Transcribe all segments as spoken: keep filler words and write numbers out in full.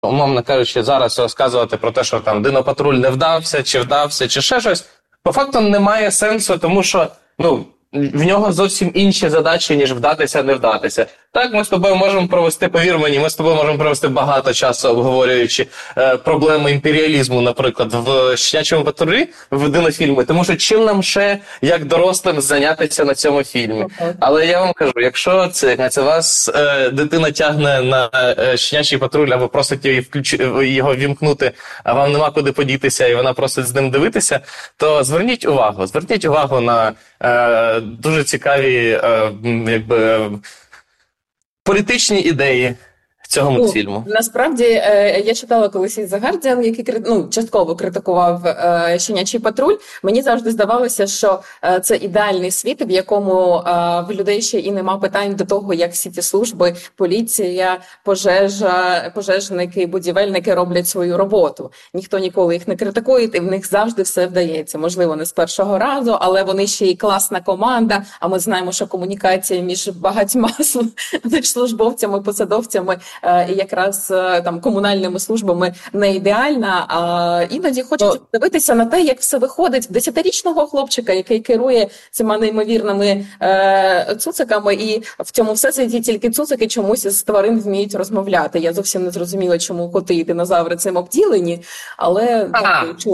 умовно кажучи, зараз розказувати про те, що там Динопатруль не вдався, чи вдався, чи ще щось, по факту немає сенсу, тому що, ну, в нього зовсім інші задачі, ніж вдатися, не вдатися. Так, ми з тобою можемо провести, повір мені, ми з тобою можемо провести багато часу, обговорюючи е, проблеми імперіалізму, наприклад, в «Щенячому патрулі», в динофільмі, тому що чим нам ще, як дорослим, зайнятися на цьому фільмі. Okay. Але я вам кажу, якщо це, це вас е, дитина тягне на е, «Щенячий патруль» або просить її включ... його вімкнути, а вам нема куди подітися, і вона просить з ним дивитися, то зверніть увагу, зверніть увагу на е, дуже цікаві, е, якби, політичні ідеї цього мультфільму. Ну, насправді, я читала колись із The Guardian, який, ну, частково критикував е, «Щенячий патруль». Мені завжди здавалося, що е, це ідеальний світ, в якому е, в людей ще і нема питань до того, як всі ті служби, поліція, пожежа, пожежники, будівельники роблять свою роботу. Ніхто ніколи їх не критикує, і в них завжди все вдається. Можливо, не з першого разу, але вони ще й класна команда, а ми знаємо, що комунікація між багатьма службовцями, посадовцями і якраз там комунальними службами не ідеальна, а іноді хочеться oh. дивитися на те, як все виходить в десятирічного хлопчика, який керує цими неймовірними е, цуциками, і в цьому всесвіті тільки цуцики чомусь з тварин вміють розмовляти. Я зовсім не зрозуміла, чому коти і динозаври цим обділені, але так вийшло.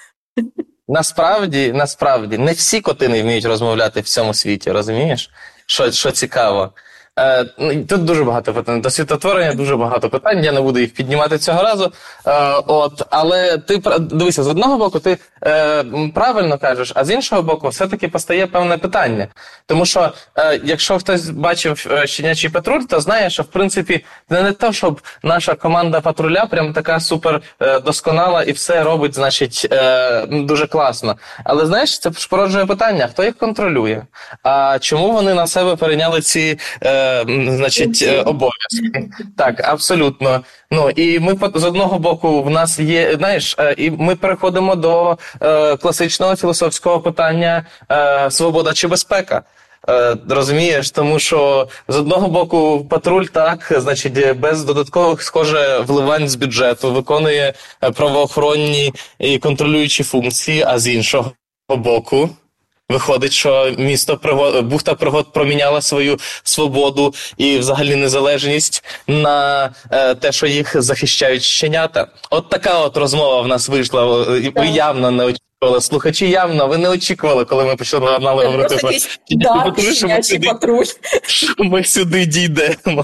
Насправді, насправді, не всі коти не вміють розмовляти в цьому світі, розумієш? Що, що цікаво. Е, тут дуже багато питань. До світотворення дуже багато питань, я не буду їх піднімати цього разу. Е, от, але ти, дивися, з одного боку ти е, правильно кажеш, а з іншого боку все-таки постає певне питання. Тому що, е, якщо хтось бачив «Щенячий патруль», то знає, що, в принципі, не, не те, щоб наша команда патруля прям така супер е, досконала і все робить, значить, е, дуже класно. Але, знаєш, це ж породжує питання, хто їх контролює? А чому вони на себе перейняли ці е, значить, обов'язки. Так, абсолютно. Ну, і ми з одного боку в нас є, знаєш, і ми переходимо до е, класичного філософського питання е, свобода чи безпека. Е, розумієш, тому що з одного боку патруль так, значить, без додаткових, схоже, вливань з бюджету виконує правоохоронні і контролюючі функції, а з іншого боку виходить, що місто пригод, бухта пригод проміняла свою свободу і взагалі незалежність на е, те, що їх захищають щенята. От така от розмова в нас вийшла. І ви явно не очікували, слухачі явно, ви не очікували, коли ми почали говорити про «Щенячий патруль», що ми сюди дійдемо.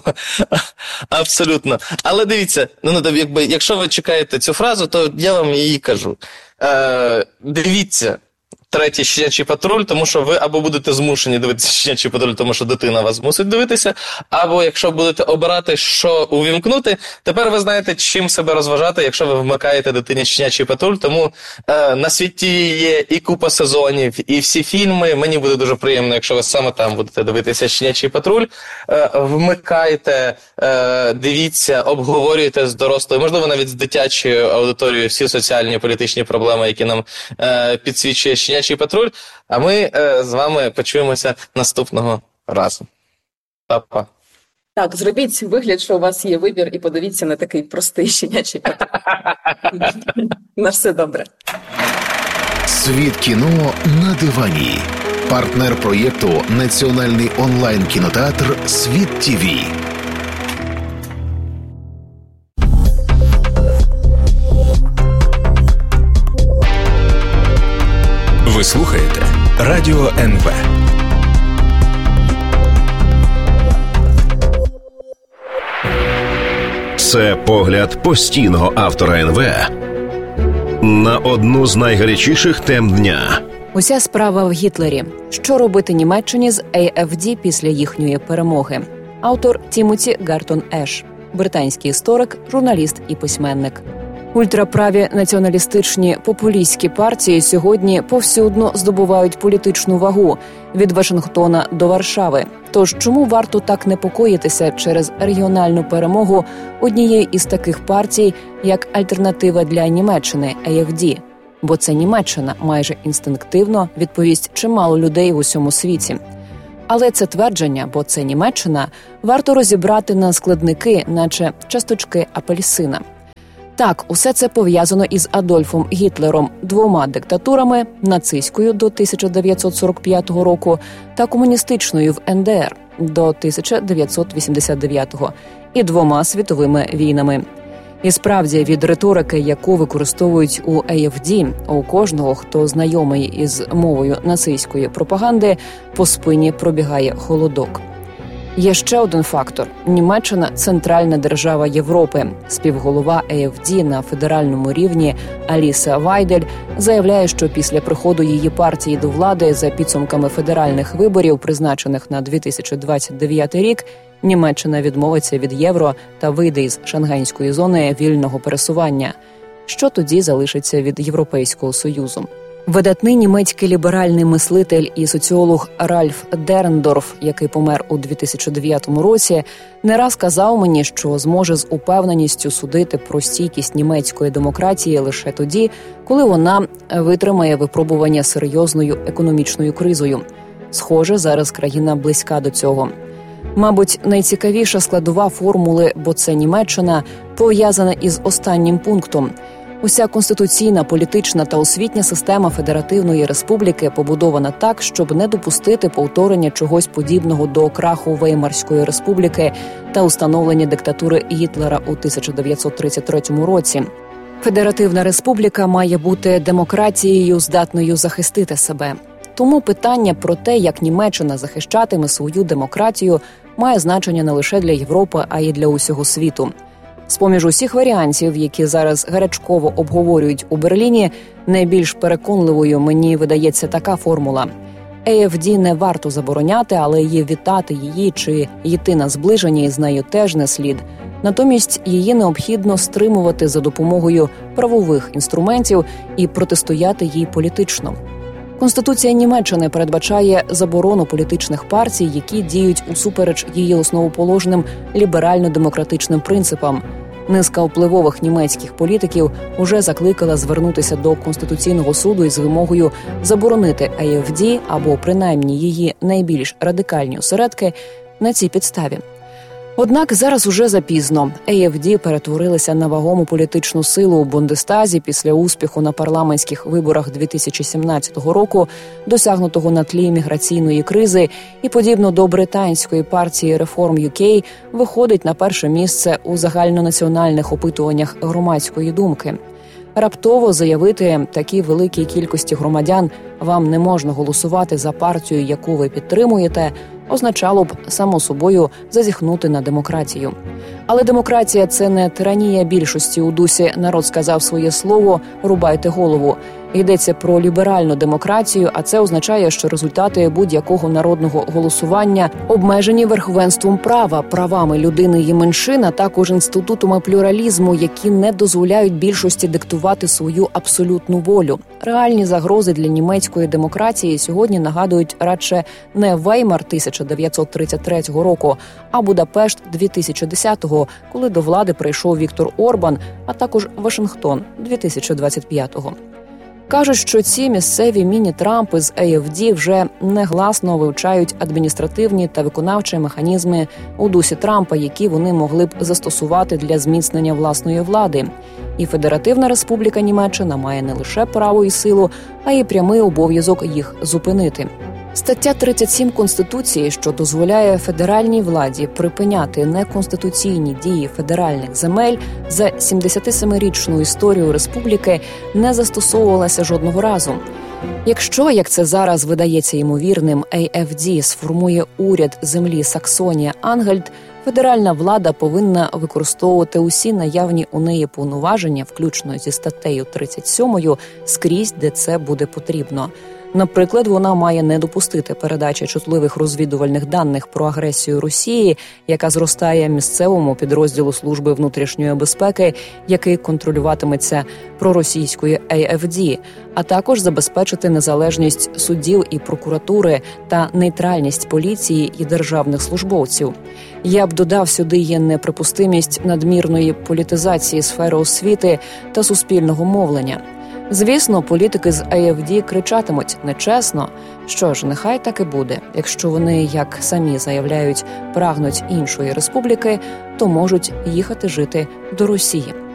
Абсолютно. Але дивіться, ну, якби, якщо ви чекаєте цю фразу, то я вам її кажу. Е, дивіться третій «Щенячий патруль», тому що ви або будете змушені дивитися «Щенячий патруль», тому що дитина вас мусить дивитися, або якщо будете обирати, що увімкнути, тепер ви знаєте, чим себе розважати, якщо ви вмикаєте дитині «Щенячий патруль», тому е, на світі є і купа сезонів, і всі фільми, мені буде дуже приємно, якщо ви саме там будете дивитися «Щенячий патруль», е, вмикайте, е, дивіться, обговорюйте з дорослою, можливо, навіть з дитячою аудиторією всі соціальні і політичні проблеми, які нам е, підсвічує «Щенячий патруль», а ми е, з вами почуємося наступного разу. Па-па. Так, зробіть вигляд, що у вас є вибір, і подивіться на такий простий «Щенячий патруль». На все добре. Світ кіно на дивані. Партнер проєкту – національний онлайн-кінотеатр «Світ ТВ». Ви слухаєте Радіо ен ве. Це погляд постійного автора ен ве на одну з найгарячіших тем дня. Уся справа в Гітлері. Що робити Німеччині з ей еф ді після їхньої перемоги? Автор Тімоті Гартон Еш, британський історик, журналіст і письменник. Ультраправі націоналістичні популістські партії сьогодні повсюдно здобувають політичну вагу від Вашингтона до Варшави. Тож чому варто так непокоїтися через регіональну перемогу однієї із таких партій, як Альтернатива для Німеччини – ей еф ді? Бо це Німеччина, майже інстинктивно відповість чимало людей в усьому світі. Але це твердження, бо це Німеччина, варто розібрати на складники, наче часточки апельсина. Так, усе це пов'язано із Адольфом Гітлером, двома диктатурами – нацистською до тисяча дев'ятсот сорок п'ятого року та комуністичною в ен де ер до тисяча дев'ятсот вісімдесят дев'ятого і двома світовими війнами. І справді, від риторики, яку використовують у ей еф ді, у кожного, хто знайомий із мовою нацистської пропаганди, по спині пробігає холодок. Є ще один фактор – Німеччина – центральна держава Європи. Співголова ей еф ді на федеральному рівні Аліса Вайдель заявляє, що після приходу її партії до влади за підсумками федеральних виборів, призначених на дві тисячі двадцять дев'ятий рік, Німеччина відмовиться від євро та вийде із шангайської зони вільного пересування. Що тоді залишиться від Європейського Союзу? Видатний німецький ліберальний мислитель і соціолог Ральф Дерендорф, який помер у дві тисячі дев'ятому році, не раз казав мені, що зможе з упевненістю судити про стійкість німецької демократії лише тоді, коли вона витримає випробування серйозною економічною кризою. Схоже, зараз країна близька до цього. Мабуть, найцікавіша складова формули «бо це Німеччина» пов'язана із останнім пунктом. Уся конституційна, політична та освітня система Федеративної Республіки побудована так, щоб не допустити повторення чогось подібного до краху Веймарської Республіки та установлення диктатури Гітлера у тисяча дев'ятсот тридцять третьому році. Федеративна Республіка має бути демократією, здатною захистити себе. Тому питання про те, як Німеччина захищатиме свою демократію, має значення не лише для Європи, а й для усього світу. З-поміж усіх варіантів, які зараз гарячково обговорюють у Берліні, найбільш переконливою мені видається така формула. ей еф ді не варто забороняти, але її вітати її чи йти на зближення із нею теж не слід. Натомість її необхідно стримувати за допомогою правових інструментів і протистояти їй політично. Конституція Німеччини передбачає заборону політичних партій, які діють усупереч її основоположним ліберально-демократичним принципам. Низка впливових німецьких політиків уже закликала звернутися до Конституційного суду із вимогою заборонити ей еф ді або принаймні її найбільш радикальні осередки на цій підставі. Однак зараз уже запізно. ей еф ді перетворилися на вагому політичну силу у Бундестазі після успіху на парламентських виборах дві тисячі сімнадцятого року, досягнутого на тлі міграційної кризи, і, подібно до британської партії Reform ю кей, виходить на перше місце у загальнонаціональних опитуваннях громадської думки. Раптово заявити такій великій кількості громадян «вам не можна голосувати за партію, яку ви підтримуєте», означало б, само собою, зазіхнути на демократію. Але демократія – це не тиранія більшості у дусі «народ сказав своє слово, рубайте голову». Йдеться про ліберальну демократію, а це означає, що результати будь-якого народного голосування обмежені верховенством права, правами людини і меншин, а також інститутами плюралізму, які не дозволяють більшості диктувати свою абсолютну волю. Реальні загрози для німецької демократії сьогодні нагадують радше не Веймар тисяча дев'ятсот тридцять третього року, а Будапешт дві тисячі десятого, коли до влади прийшов Віктор Орбан, а також Вашингтон дві тисячі двадцять п'ятого. Кажуть, що ці місцеві міні-Трампи з ей еф ді вже негласно вивчають адміністративні та виконавчі механізми у дусі Трампа, які вони могли б застосувати для зміцнення власної влади. І Федеративна Республіка Німеччина має не лише право і силу, а й прямий обов'язок їх зупинити. Стаття тридцять сім Конституції, що дозволяє федеральній владі припиняти неконституційні дії федеральних земель, за сімдесятисемирічну історію республіки не застосовувалася жодного разу. Якщо, як це зараз видається ймовірним, ей еф ді сформує уряд землі Саксонія-Ангельт, федеральна влада повинна використовувати усі наявні у неї повноваження, включно зі статтею тридцять сьомою, скрізь, де це буде потрібно. Наприклад, вона має не допустити передачі чутливих розвідувальних даних про агресію Росії, яка зростає місцевому підрозділу Служби внутрішньої безпеки, який контролюватиметься проросійською ей еф ді, а також забезпечити незалежність судів і прокуратури та нейтральність поліції і державних службовців. Я б додав сюди є неприпустимість надмірної політизації сфери освіти та суспільного мовлення. Звісно, політики з ей еф ді кричатимуть «нечесно». Що ж, нехай так і буде. Якщо вони, як самі заявляють, прагнуть іншої республіки, то можуть їхати жити до Росії.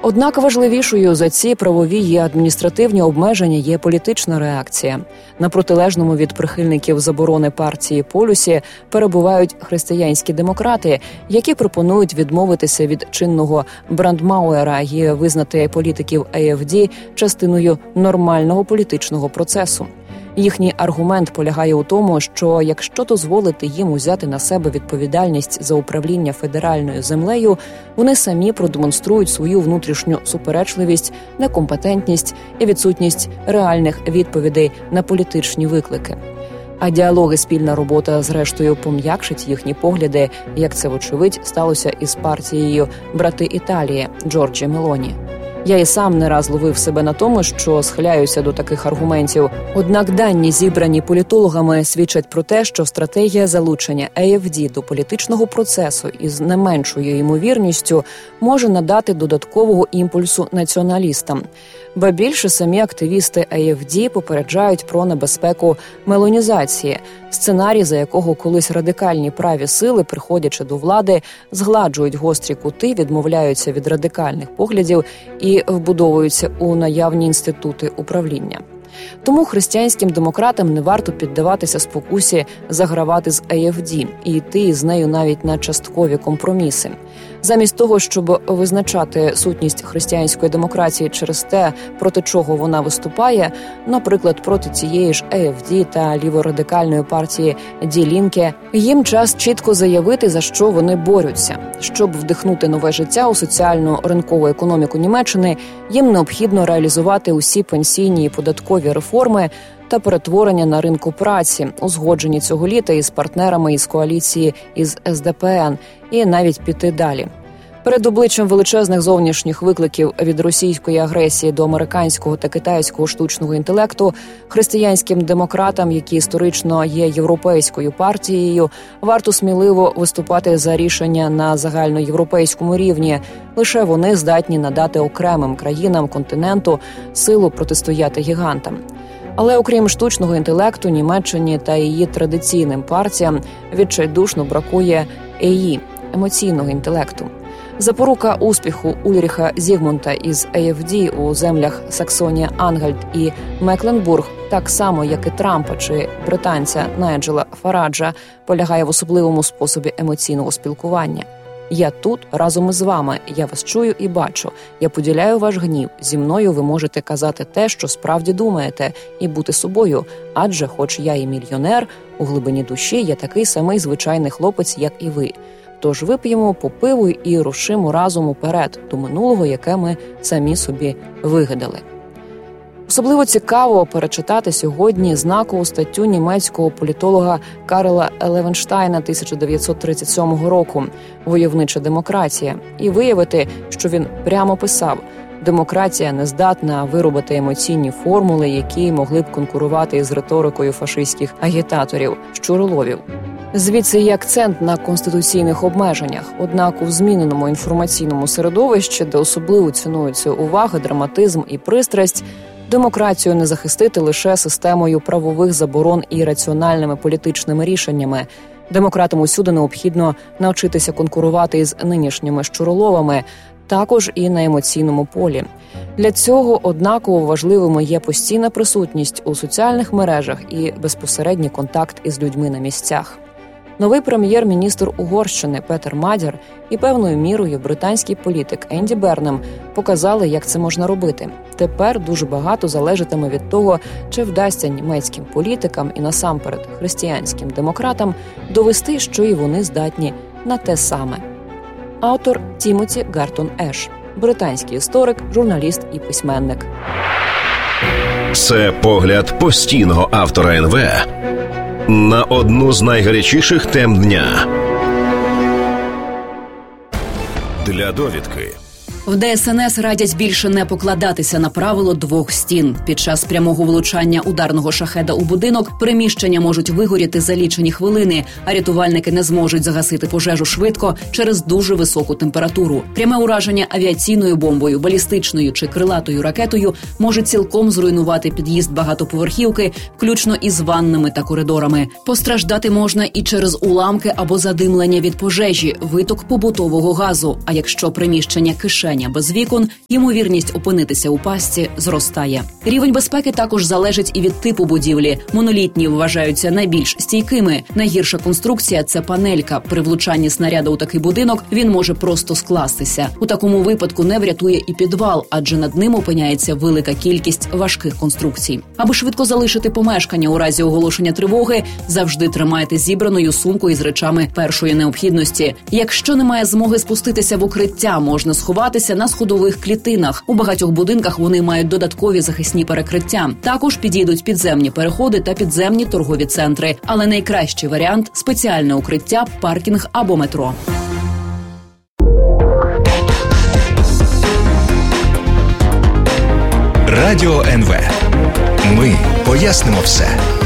Однак важливішою за ці правові і адміністративні обмеження є політична реакція. На протилежному від прихильників заборони партії полюсі перебувають християнські демократи, які пропонують відмовитися від чинного Брандмауера і визнати політиків АФД частиною нормального політичного процесу. Їхній аргумент полягає у тому, що якщо дозволити їм узяти на себе відповідальність за управління федеральною землею, вони самі продемонструють свою внутрішню суперечливість, некомпетентність і відсутність реальних відповідей на політичні виклики. А діалог і спільна робота, зрештою, пом'якшить їхні погляди, як це, вочевидь, сталося із партією «Брати Італії» Джорджі Мелоні. Я і сам не раз ловив себе на тому, що схиляюся до таких аргументів. Однак дані, зібрані політологами, свідчать про те, що стратегія залучення АФД до політичного процесу із не меншою ймовірністю може надати додаткового імпульсу націоналістам. Ба більше, самі активісти АФД попереджають про небезпеку мелонізації, сценарій, за якого колись радикальні праві сили, приходячи до влади, згладжують гострі кути, відмовляються від радикальних поглядів і вбудовуються у наявні інститути управління. Тому християнським демократам не варто піддаватися спокусі загравати з АФД і йти з нею навіть на часткові компроміси. Замість того, щоб визначати сутність християнської демократії через те, проти чого вона виступає, наприклад, проти цієї ж АФД та ліворадикальної партії Ді Лінке, їм час чітко заявити, за що вони борються. Щоб вдихнути нове життя у соціальну ринкову економіку Німеччини, їм необхідно реалізувати усі пенсійні і податкові реформи та перетворення на ринку праці, узгоджені цього літа із партнерами із коаліції із Ес Де Пе Ен, і навіть піти далі. Перед обличчям величезних зовнішніх викликів від російської агресії до американського та китайського штучного інтелекту, християнським демократам, які історично є європейською партією, варто сміливо виступати за рішення на загальноєвропейському рівні. Лише вони здатні надати окремим країнам континенту силу протистояти гігантам. Але окрім штучного інтелекту, Німеччині та її традиційним партіям відчайдушно бракує Е І – емоційного інтелекту. Запорука успіху Ульріха Зігмунта із АФД у землях Саксонія-Ангальт і Мекленбург, так само, як і Трампа чи британця Найджела Фараджа, полягає в особливому способі емоційного спілкування. Я тут разом із вами, я вас чую і бачу, я поділяю ваш гнів, зі мною ви можете казати те, що справді думаєте, і бути собою, адже хоч я і мільйонер, у глибині душі я такий самий звичайний хлопець, як і ви. Тож вип'ємо по пиву і рушимо разом уперед до минулого, яке ми самі собі вигадали. Особливо цікаво перечитати сьогодні знакову статтю німецького політолога Карла Левенштайна тисяча дев'ятсот тридцять сьомого року «Войовнича демократія» і виявити, що він прямо писав: демократія не здатна виробити емоційні формули, які могли б конкурувати із риторикою фашистських агітаторів, щуроловів. Звідси є акцент на конституційних обмеженнях. Однак у зміненому інформаційному середовищі, де особливо цінуються увага, драматизм і пристрасть, демократію не захистити лише системою правових заборон і раціональними політичними рішеннями. Демократам усюди необхідно навчитися конкурувати із нинішніми щуроловами, також і на емоційному полі. Для цього однаково важливими є постійна присутність у соціальних мережах і безпосередній контакт із людьми на місцях. Новий прем'єр-міністр Угорщини Петер Мадяр і певною мірою британський політик Енді Бернем показали, як це можна робити. Тепер дуже багато залежатиме від того, чи вдасться німецьким політикам і насамперед християнським демократам довести, що і вони здатні на те саме. Автор Тімоті Гартон Еш, британський історик, журналіст і письменник. Це погляд постійного автора ен ве на одну з найгарячіших тем дня. Для довідки. В Де Ес Ен Ес радять більше не покладатися на правило двох стін. Під час прямого влучання ударного шахеда у будинок приміщення можуть вигоріти за лічені хвилини, а рятувальники не зможуть загасити пожежу швидко через дуже високу температуру. Пряме ураження авіаційною бомбою, балістичною чи крилатою ракетою може цілком зруйнувати під'їзд багатоповерхівки, включно із ваннами та коридорами. Постраждати можна і через уламки або задимлення від пожежі, виток побутового газу. А якщо приміщення кишеня помешкання без вікон, ймовірність опинитися у пастці зростає. Рівень безпеки також залежить і від типу будівлі. Монолітні вважаються найбільш стійкими. Найгірша конструкція – це панелька. При влучанні снаряду у такий будинок він може просто скластися. У такому випадку не врятує і підвал, адже над ним опиняється велика кількість важких конструкцій. Аби швидко залишити помешкання у разі оголошення тривоги, завжди тримайте зібраною сумку із речами першої необхідності. Якщо немає змоги спуститися в укриття, можна сховатися на сходових клітинах. У багатьох будинках вони мають додаткові захисні перекриття. Також підійдуть підземні переходи та підземні торгові центри. Але найкращий варіант – спеціальне укриття, паркінг або метро. Радіо ен ве. Ми пояснимо все.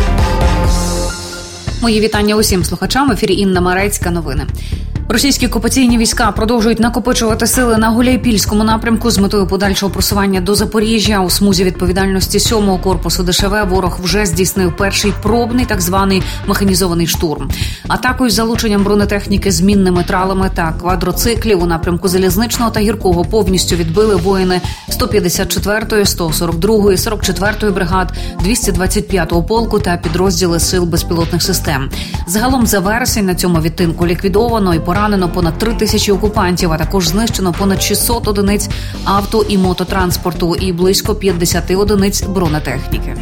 Мої вітання усім слухачам. В ефірі Інна Марецька. Новини. Російські окупаційні війська продовжують накопичувати сили на Гуляйпільському напрямку з метою подальшого просування до Запоріжжя. У смузі відповідальності сьомого корпусу Де Ше Ве ворог вже здійснив перший пробний так званий механізований штурм. Атакою з залученням бронетехніки з мінними тралами та квадроциклів у напрямку Залізничного та Гіркого повністю відбили воїни сто п'ятдесят четвертої, сто сорок другої, сорок четвертої бригад, двісті двадцять п'ятого полку та підрозділи сил безпілотних систем. Загалом за вересень на цьому відтинку ліквідовано і поранено понад три тисячі окупантів, а також знищено понад шістсот одиниць авто- і мототранспорту і близько п'ятдесят одиниць бронетехніки.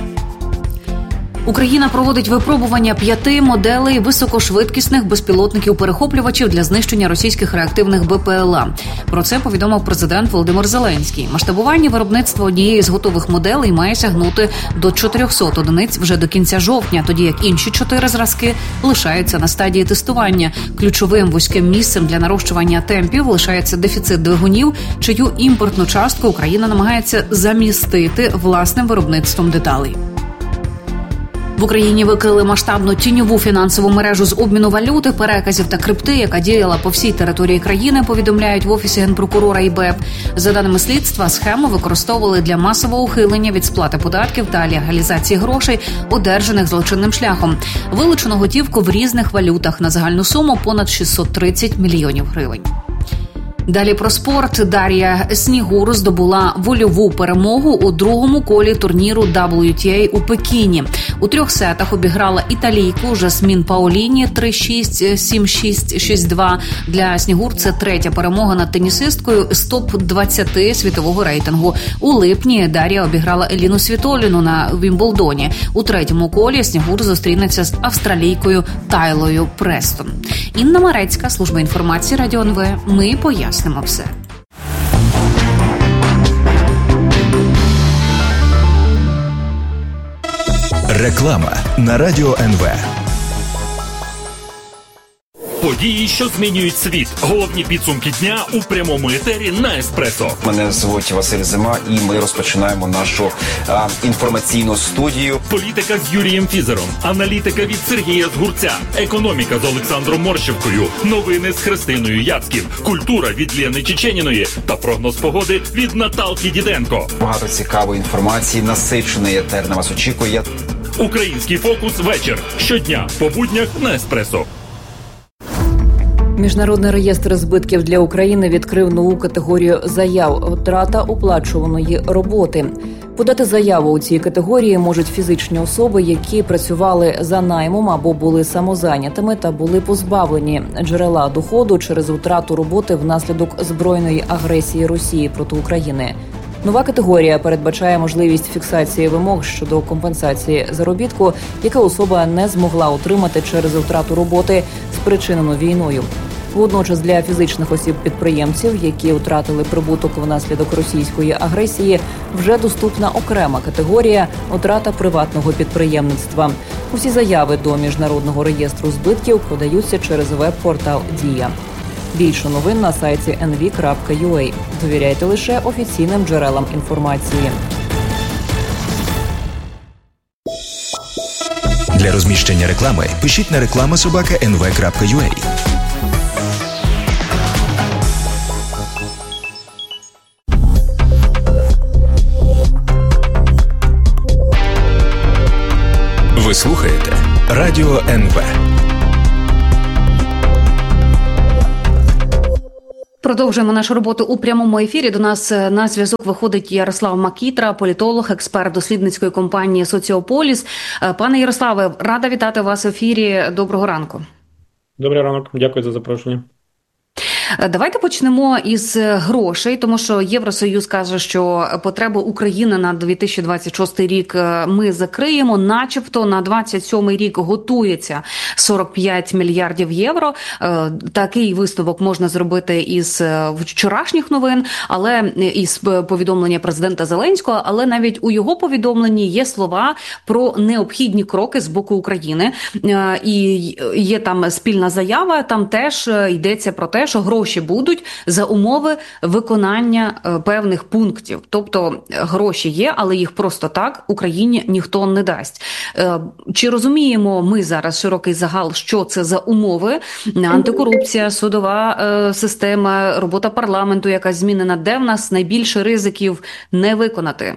Україна проводить випробування п'яти моделей високошвидкісних безпілотників-перехоплювачів для знищення російських реактивних Бе Пе Ел А. Про це повідомив президент Володимир Зеленський. Масштабування виробництва однієї з готових моделей має сягнути до чотирьохсот одиниць вже до кінця жовтня, тоді як інші чотири зразки лишаються на стадії тестування. Ключовим вузьким місцем для нарощування темпів лишається дефіцит двигунів, чию імпортну частку Україна намагається замістити власним виробництвом деталей. В Україні викрили масштабну тіньову фінансову мережу з обміну валюти, переказів та крипти, яка діяла по всій території країни, повідомляють в Офісі Генпрокурора і Бе Еп. За даними слідства, схему використовували для масового ухилення від сплати податків та легалізації грошей, одержаних злочинним шляхом. Вилучено готівку в різних валютах на загальну суму понад шістсот тридцять мільйонів гривень. Далі про спорт. Дар'я Снігур здобула вольову перемогу у другому колі турніру дабл ю ті ей у Пекіні. У трьох сетах обіграла італійку Жасмін Паоліні три шість, сім шість, шість два. Для Снігур це третя перемога над тенісисткою з топ двадцять світового рейтингу. У липні Дар'я обіграла Еліну Світоліну на Вімблдоні. У третьому колі Снігур зустрінеться з австралійкою Тайлою Престон. Інна Марецька, служба інформації Радіо ен ве. Ми пояснимо все. Реклама на Радіо ен ве. Події, що змінюють світ. Головні підсумки дня у прямому етері на Еспресо. Мене звуть Василь Зима, і ми розпочинаємо нашу а, інформаційну студію. Політика з Юрієм Фізером, аналітика від Сергія Згурця, економіка з Олександром Морщевкою, новини з Христиною Яцьків, культура від Лєни Чеченіної та прогноз погоди від Наталки Діденко. Багато цікавої інформації, насичений етер на вас очікує. Український фокус вечір. Щодня по буднях на Еспресо. Міжнародний реєстр збитків для України відкрив нову категорію заяв «Втрата оплачуваної роботи». Подати заяву у цій категорії можуть фізичні особи, які працювали за наймом або були самозайнятими та були позбавлені джерела доходу через втрату роботи внаслідок збройної агресії Росії проти України. Нова категорія передбачає можливість фіксації вимог щодо компенсації заробітку, яка особа не змогла отримати через втрату роботи, спричинену війною. Водночас для фізичних осіб-підприємців, які втратили прибуток внаслідок російської агресії, вже доступна окрема категорія «Втрата приватного підприємництва». Усі заяви до Міжнародного реєстру збитків подаються через веб-портал «Дія». Більше новин на сайті ен ві крапка ю а. Довіряйте лише офіційним джерелам інформації. Для розміщення реклами пишіть на реклама собака ен ве крапка ю а. Ви слухаєте Радіо ен ве. Продовжуємо нашу роботу у прямому ефірі. До нас на зв'язок виходить Ярослав Макітра, політолог, експерт дослідницької компанії «Соціополіс». Пане Ярославе, рада вітати вас в ефірі. Доброго ранку. Добрий ранок. Дякую за запрошення. Давайте почнемо із грошей, тому що Євросоюз каже, що потребу України на дві тисячі двадцять шостий рік ми закриємо, начебто на двадцять сьомий рік готується сорок п'ять мільярдів євро. Такий висновок можна зробити із вчорашніх новин, але із повідомлення президента Зеленського, але навіть у його повідомленні є слова про необхідні кроки з боку України. І є там спільна заява, там теж йдеться про те, що гроші будуть за умови виконання певних пунктів. Тобто гроші є, але їх просто так Україні ніхто не дасть. Чи розуміємо ми зараз, широкий загал, що це за умови? Антикорупція, судова система, робота парламенту, якась змінена. Де в нас найбільше ризиків не виконати?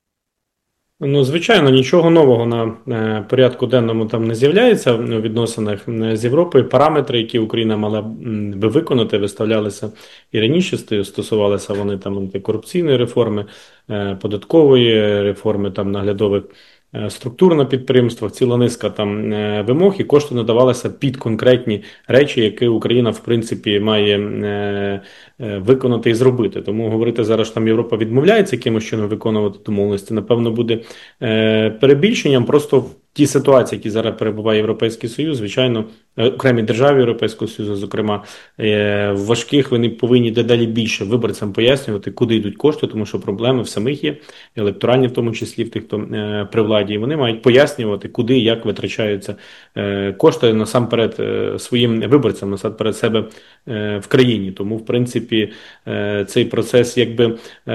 Ну, звичайно, нічого нового на е, порядку денному там не з'являється у відносинах з Європою. Параметри, які Україна мала би виконати, виставлялися і раніше, стосувалися вони там антикорупційної реформи, е, податкової реформи, там наглядових е, структур на підприємствах, ціла низка там е, вимог, і кошти надавалися під конкретні речі, які Україна, в принципі, має е, виконати і зробити. Тому говорити зараз, що там Європа відмовляється якимось чином виконувати домовленості, напевно, буде е, перебільшенням. Просто в тій ситуації, які зараз перебуває Європейський Союз, звичайно, окремі держави Європейського Союзу, зокрема, е, в важких вони повинні дедалі більше виборцям пояснювати, куди йдуть кошти, тому що проблеми в самих є, електоральні в тому числі, в тих, хто е, при владі, і вони мають пояснювати, куди і як витрачаються е, кошти насамперед е, своїм виборцям, насамперед себе е, в країні. Тому, в принципі, е, цей процес якби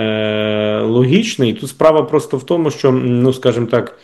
е, логічний. Тут справа просто в тому, що, ну, скажімо так,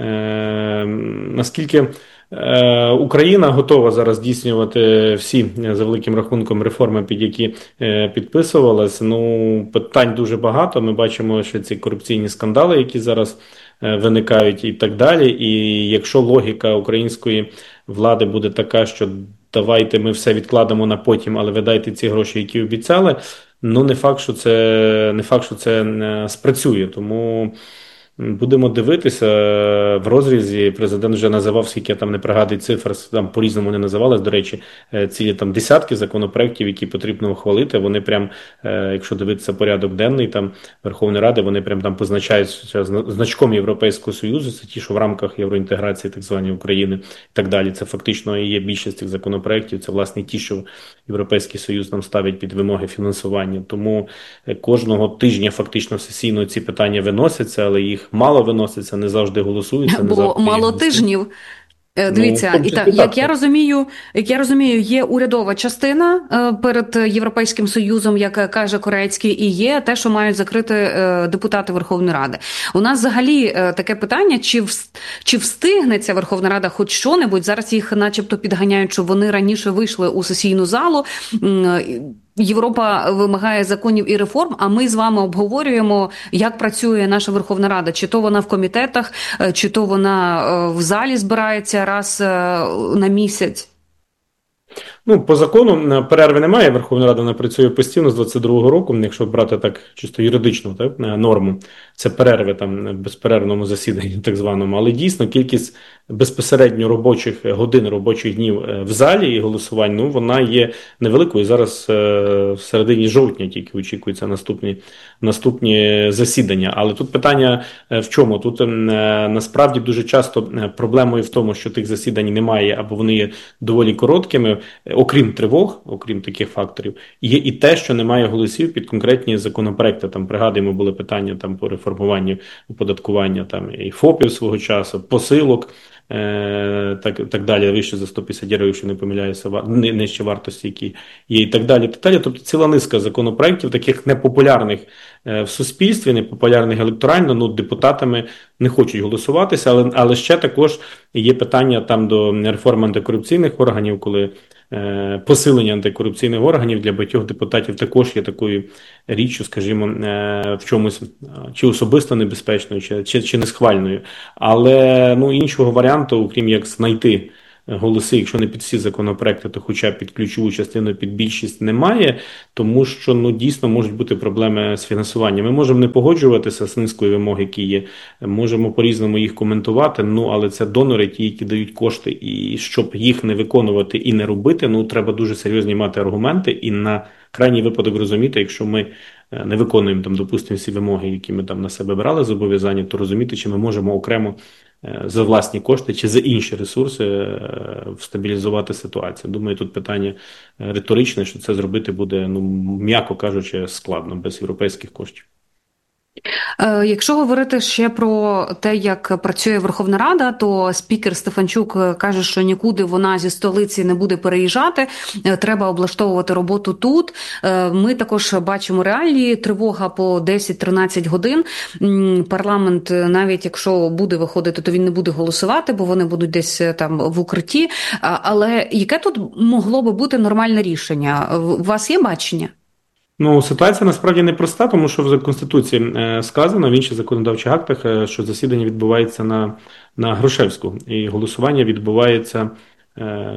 е, наскільки е, Україна готова зараз здійснювати всі, за великим рахунком, реформи, під які е, підписувалась. Ну, питань дуже багато. Ми бачимо, що ці корупційні скандали, які зараз е, виникають і так далі. І якщо логіка української влади буде така, що давайте ми все відкладемо на потім, але ви дайте ці гроші, які обіцяли, ну не факт, що це, не факт, що це спрацює. Тому будемо дивитися в розрізі. Президент вже називав, скільки я там не пригадую цифр, там по-різному не називалось, до речі, цілі там десятки законопроєктів, які потрібно ухвалити. Вони прям, якщо дивитися порядок денний там Верховної Ради, вони прям там позначаються значком Європейського Союзу, це ті, що в рамках євроінтеграції так звані України і так далі. Це фактично і є більшість цих законопроєктів, це власне ті, що Європейський Союз нам ставить під вимоги фінансування. Тому кожного тижня фактично сесійно ці питання виносяться, але їх мало виноситься, не завжди голосується. Бо завжди мало тижнів. Дивіться, ну, і так, як я розумію, як я розумію, є урядова частина перед Європейським Союзом, як каже Корецький, і є те, що мають закрити депутати Верховної Ради. У нас взагалі таке питання, чи чи встигне ця Верховна Рада хоч що-небудь? Зараз їх начебто підганяють, щоб вони раніше вийшли у сесійну залу. Європа вимагає законів і реформ, а ми з вами обговорюємо, як працює наша Верховна Рада. Чи то вона в комітетах, чи то вона в залі збирається раз на місяць. Ну, по закону перерви немає, Верховна Рада вона працює постійно з двадцять другого року, якщо брати так чисто юридичну так, норму, це перерви там в безперервному засіданні так званому, але дійсно кількість безпосередньо робочих годин, робочих днів в залі і голосувань, ну, вона є невеликою. Зараз в середині жовтня тільки очікуються наступні, наступні засідання. Але тут питання в чому? Тут насправді дуже часто проблемою в тому, що тих засідань немає або вони є доволі короткими. Окрім тривог, окрім таких факторів, є і те, що немає голосів під конкретні законопроекти. Там, пригадуємо, були питання там по реформуванню оподаткування там і ФОПів свого часу, посилок, е, так, так далі, вище за сто п'ятдесят євро, якщо не помиляюся, нижче вартості, які є, і так далі. Так далі. Тобто ціла низка законопроектів, таких непопулярних е, в суспільстві, непопулярних електорально, ну, депутатами не хочуть голосуватися, але, але ще також є питання там до реформи антикорупційних органів, коли е, посилення антикорупційних органів для багатьох депутатів також є такою річчю, скажімо, е, в чомусь чи особисто небезпечною, чи, чи, чи несхвальною. Але ну, іншого варіанту, окрім як знайти голоси, якщо не під всі законопроекти, то хоча б під ключову частину, під більшість немає, тому що ну дійсно можуть бути проблеми з фінансуванням. Ми можемо не погоджуватися з низкою вимог, які є, можемо по-різному їх коментувати, ну але це донори, ті, які дають кошти, і щоб їх не виконувати і не робити, ну треба дуже серйозні мати аргументи і на крайній випадок розуміти, якщо ми не виконуємо там, допустимо, всі вимоги, які ми там на себе брали зобов'язання, то розуміти, чи ми можемо окремо за власні кошти чи за інші ресурси стабілізувати ситуацію. Думаю, тут питання риторичне, що це зробити буде, ну, м'яко кажучи, складно без європейських коштів. Якщо говорити ще про те, як працює Верховна Рада, то спікер Стефанчук каже, що нікуди вона зі столиці не буде переїжджати, треба облаштовувати роботу тут. Ми також бачимо реалії, тривога по десять-тринадцять годин. Парламент, навіть якщо буде виходити, то він не буде голосувати, бо вони будуть десь там в укритті. Але яке тут могло би бути нормальне рішення? У вас є бачення? Ну, ситуація насправді непроста, тому що в Конституції е, сказано, в інших законодавчих актах, е, що засідання відбувається на, на Грушевську, і голосування відбувається е,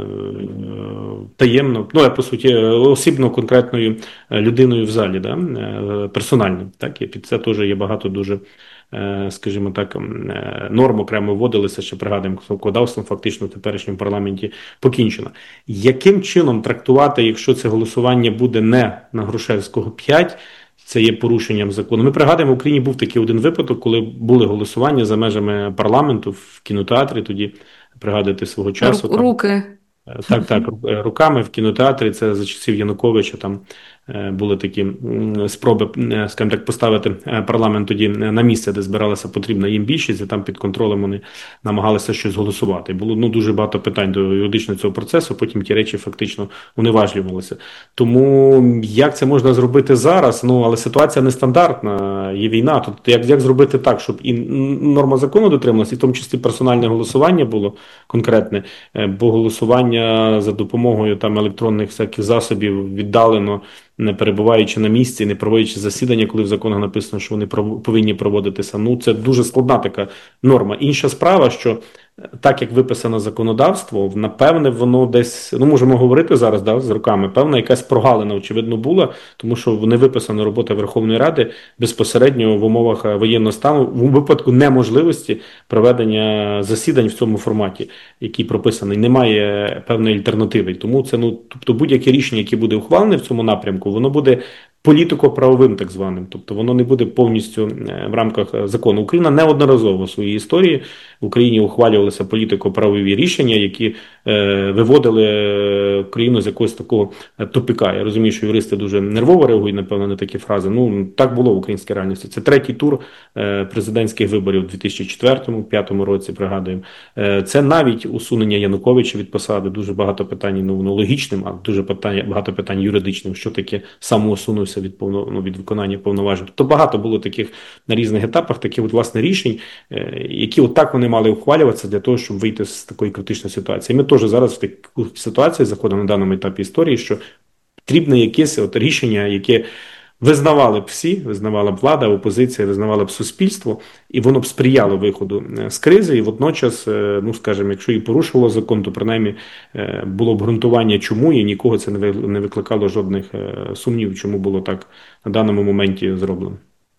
таємно, ну, по суті, осібно конкретною людиною в залі, да, е, персонально. Так, і під це теж є багато дуже, е, скажімо так, е, норм окремо вводилися, ще пригадуємо, законодавством фактично в теперішньому парламенті покінчено. Яким чином трактувати, якщо це голосування буде не на Грушевського п'ять, це є порушенням закону? Ми пригадуємо, в Україні був такий один випадок, коли були голосування за межами парламенту в кінотеатрі, тоді пригадуєте свого часу. Ру- руки. Так, так, руками в кінотеатрі, це за часів Януковича, там були такі спроби, скажімо так, поставити парламент тоді на місце, де збиралася потрібна їм більшість, і там під контролем вони намагалися щось голосувати. Було ну, дуже багато питань до юридичного цього процесу, потім ті речі фактично уневажлювалися. Тому як це можна зробити зараз? Ну, але ситуація нестандартна, є війна. Тобто як, як зробити так, щоб і норма закону дотрималася, і в тому числі персональне голосування було конкретне, бо голосування за допомогою там електронних всяких засобів віддалено, не перебуваючи на місці, не проводячи засідання, коли в законах написано, що вони повинні проводитися. Ну, це дуже складна така норма. Інша справа, що так, як виписано законодавство, напевне, воно десь, ну, можемо говорити зараз, да, з роками, певна якась прогалина, очевидно, була, тому що не виписана робота Верховної Ради безпосередньо в умовах воєнного стану, в випадку неможливості проведення засідань в цьому форматі, який прописаний, немає певної альтернативи. Тому це, ну, тобто будь-яке рішення, яке буде ухвалене в цьому напрямку, воно буде політико-правовим так званим, тобто воно не буде повністю в рамках закону. Україна неодноразово в своїй історії в Україні ухвалювалися політико-правові рішення, які е, виводили Україну з якогось такого тупика. Я розумію, що юристи дуже нервово реагують, напевно, на такі фрази. Ну, так було в українській реальності. Це третій тур е, президентських виборів у дві тисячі четвертому-п'ятому році, пригадуємо. Е, це навіть усунення Януковича від посади, дуже багато питань, ну, ну логічним, а дуже питань, багато питань юридичним, що таке самоусунувся від, повно, ну, від виконання повноважень. Тобто багато було таких на різних етапах, таких от, власне, рішень, е, які от так вони мали ухвалюватися для того, щоб вийти з такої критичної ситуації. Ми теж зараз в таку ситуацію заходимо на даному етапі історії, що потрібне якесь от рішення, яке визнавали б всі, визнавала б влада, опозиція, визнавала б суспільство, і воно б сприяло виходу з кризи, і водночас, ну, скажімо, якщо і порушувало закон, то принаймні було б ґрунтування чому, і нікого це не викликало жодних сумнівів, чому було так на даному моменті зроблено.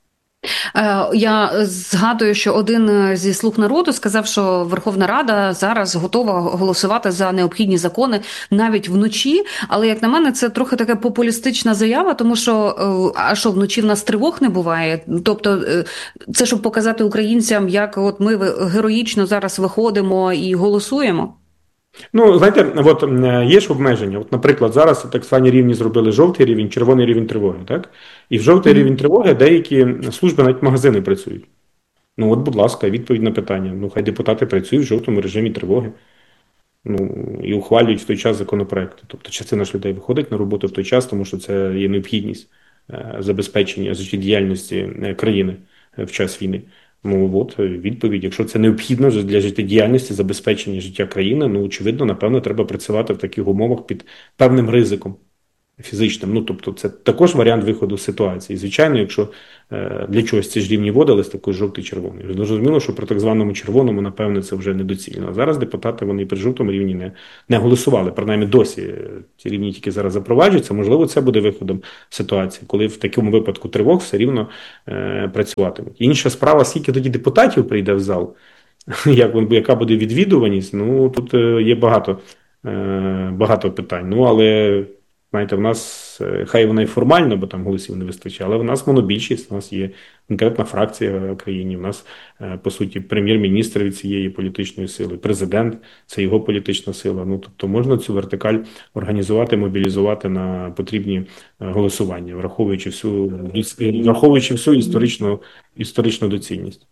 Я згадую, що один зі «Слуг народу» сказав, що Верховна Рада зараз готова голосувати за необхідні закони навіть вночі, але, як на мене, це трохи така популістична заява, тому що, а що, вночі в нас тривог не буває? Тобто, це щоб показати українцям, як от ми героїчно зараз виходимо і голосуємо? Ну, знаєте, от є ж обмеження. От, наприклад, зараз так звані рівні зробили жовтий рівень, червоний рівень тривоги, так? І в жовтий mm-hmm. рівень тривоги деякі служби, навіть магазини працюють. Ну, от, будь ласка, відповідь на питання. Ну, хай депутати працюють в жовтому режимі тривоги. Ну, і ухвалюють в той час законопроекти. Тобто, частина ж людей виходить на роботу в той час, тому що це є необхідність е- забезпечення життєдіяльності країни в час війни. Ну, от, відповідь. Якщо це необхідно для життєдіяльності, забезпечення життя країни, ну, очевидно, напевно, треба працювати в таких умовах під певним ризиком. фізичним. Ну, тобто це також варіант виходу з ситуації. Звичайно, якщо е, для чогось ці ж рівні вводились, також жовтий-червоний. Зрозуміло, що при так званому червоному, напевне, це вже недоцільно. А зараз депутати, вони при жовтому рівні не, не голосували. Принаймні досі ці рівні тільки зараз запроваджуються. Можливо, це буде виходом ситуації, коли в такому випадку тривог все рівно е, працюватимуть. Інша справа, скільки тоді депутатів прийде в зал, як, яка буде відвідуваність, ну, тут е, є багато, е, багато питань. Ну, але... Знаєте, в нас, хай вона і формально, бо там голосів не вистачає, але в нас монобільшість, у нас є конкретна фракція в країні, в нас, по суті, прем'єр-міністр від цієї політичної сили, президент – це його політична сила. Ну, тобто можна цю вертикаль організувати, мобілізувати на потрібні голосування, враховуючи всю, враховуючи всю історичну, історичну доцільність.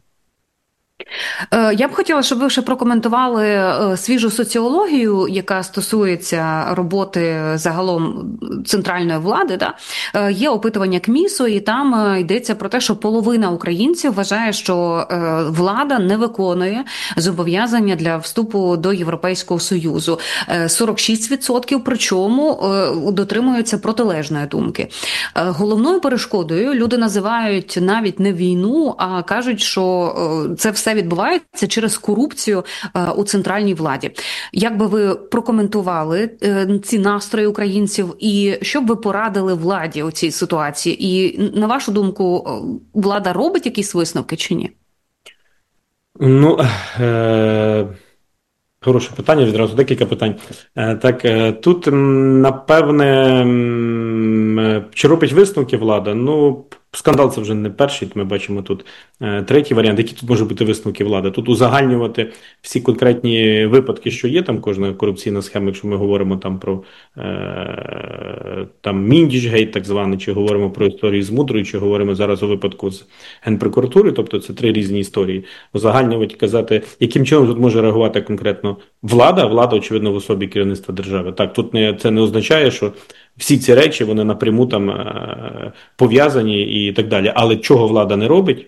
Я б хотіла, щоб ви ще прокоментували свіжу соціологію, яка стосується роботи загалом центральної влади. Да? Є опитування КМІСу, і там йдеться про те, що половина українців вважає, що влада не виконує зобов'язання для вступу до Європейського Союзу. сорок шість відсотків, причому дотримуються протилежної думки. Головною перешкодою люди називають навіть не війну, а кажуть, що це все відбувається через корупцію у центральній владі. Як би ви прокоментували ці настрої українців і що б ви порадили владі у цій ситуації? І, на вашу думку, влада робить якісь висновки чи ні? Ну, е- хороше питання, відразу декілька питань. Е- так, е- тут, напевне, чи робить висновки влада? Ну, скандал це вже не перший, ми бачимо тут е, третій варіант. Які тут можуть бути висновки влади? Тут узагальнювати всі конкретні випадки, що є, там кожна корупційна схема, якщо ми говоримо там про е, там Міндічгейт так званий, чи говоримо про історію з Мудрою, чи говоримо зараз у випадку з Генпрокуратури, тобто це три різні історії. Узагальнювати, казати, яким чином тут може реагувати конкретно влада, влада, очевидно, в особі керівництва держави. Так, тут не, це не означає, що всі ці речі, вони напряму там е, пов'язані і так далі. Але чого влада не робить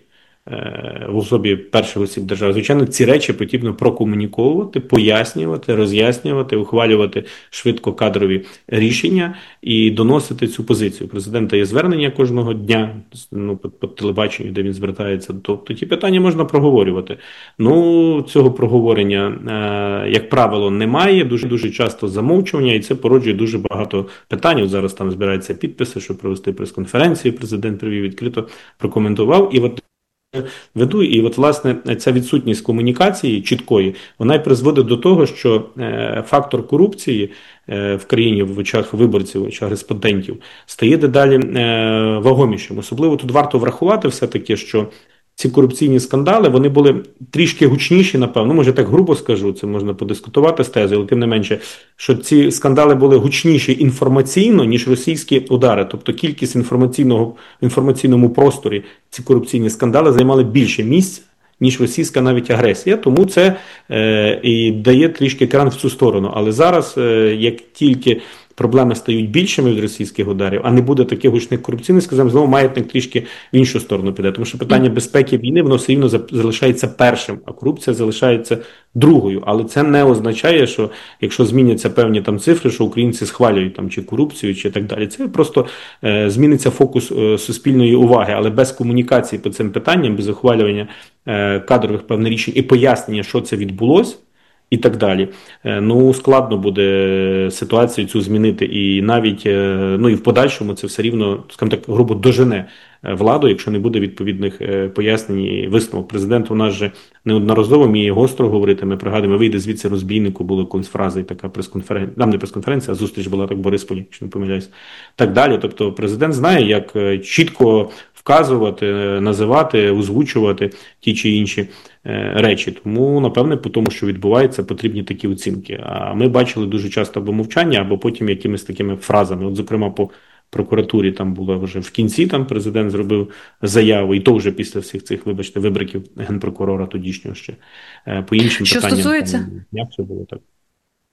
е, в особі перших осіб держави? Звичайно, ці речі потрібно прокомуніковувати, пояснювати, роз'яснювати, ухвалювати швидко кадрові рішення і доносити цю позицію. Президента є звернення кожного дня, ну, по, по телебаченню, де він звертається. Тобто ті питання можна проговорювати. Ну, цього проговорення, е, як правило, немає. Дуже-дуже часто замовчування, і це породжує дуже багато питань. От зараз там збираються підписи, щоб провести прес-конференцію. Президент привів, відкрито прокоментував. І от веду, і от, власне, ця відсутність комунікації чіткої, вона й призводить до того, що е, фактор корупції е, в країні в очах виборців, в очах респондентів стає дедалі е, вагомішим. Особливо тут варто врахувати все-таки, що ці корупційні скандали, вони були трішки гучніші, напевно, може так грубо скажу, це можна подискутувати з тезою, але тим не менше, що ці скандали були гучніші інформаційно, ніж російські удари. Тобто кількість інформаційного, в інформаційному просторі ці корупційні скандали займали більше місць, ніж російська навіть агресія. Тому це е, і дає трішки кран в цю сторону. Але зараз, е, як тільки проблеми стають більшими від російських ударів, а не буде таких гучних корупційних, скажімо, знову маятник трішки в іншу сторону піде. Тому що питання безпеки війни, воно все рівно залишається першим, а корупція залишається другою. Але це не означає, що якщо зміняться певні там цифри, що українці схвалюють там чи корупцію, чи так далі. Це просто е, зміниться фокус е, суспільної уваги, але без комунікації по цим питанням, без ухвалювання е, кадрових певних рішень і пояснення, що це відбулося, і так далі. Ну, складно буде ситуацію цю змінити. І навіть, ну і в подальшому це все рівно, скажімо так, грубо дожене владу, якщо не буде відповідних пояснень і висновок. Президент у нас же неодноразово вміє гостро говорити. Ми пригадуємо, вийде звідси розбійнику, була колись фраза і така прес-конференція, нам не прес-конференція, а зустріч була так в Борисполі, якщо не помиляюсь. Так далі. Тобто президент знає, як чітко вказувати, називати, озвучувати ті чи інші речі. Тому, напевне, по тому, що відбувається, потрібні такі оцінки. А ми бачили дуже часто або мовчання, або потім якимись такими фразами. От, зокрема, по прокуратурі там було вже в кінці, там президент зробив заяву, і то вже після всіх цих, вибачте, вибриків генпрокурора тодішнього ще. По іншим що питанням, стосується... там, як це було так?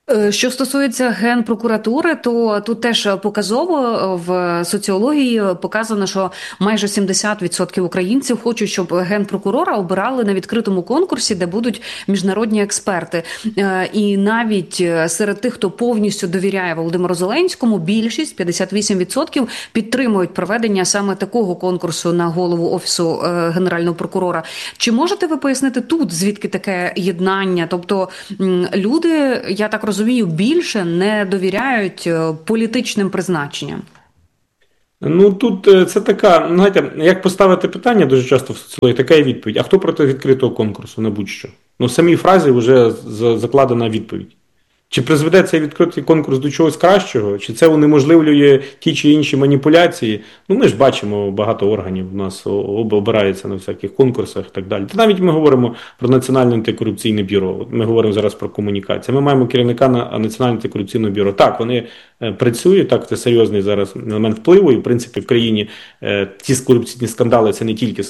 Що стосується Генпрокуратури, то тут теж показово в соціології показано, що майже сімдесят відсотків українців хочуть, щоб Генпрокурора обирали на відкритому конкурсі, де будуть міжнародні експерти. І навіть серед тих, хто повністю довіряє Володимиру Зеленському, більшість, п'ятдесят вісім відсотків, підтримують проведення саме такого конкурсу на голову Офісу Генерального прокурора. Чи можете ви пояснити тут, звідки таке єднання? Тобто люди, я так розумію, розумію, більше не довіряють політичним призначенням? Ну, тут це така, знаєте, як поставити питання дуже часто в соціології, така і відповідь. А хто проти відкритого конкурсу на будь-що? Ну, в самій фразі вже закладена відповідь. Чи призведе цей відкритий конкурс до чогось кращого, чи це унеможливлює ті чи інші маніпуляції? Ну, ми ж бачимо, багато органів у нас обираються на всяких конкурсах і так далі. Та навіть ми говоримо про Національне антикорупційне бюро. Ми говоримо зараз про комунікацію. Ми маємо керівника на Національне антикорупційне бюро. Так, вони працюють, так, це серйозний зараз елемент впливу, і, в принципі, в країні ті корупційні скандали, це не тільки,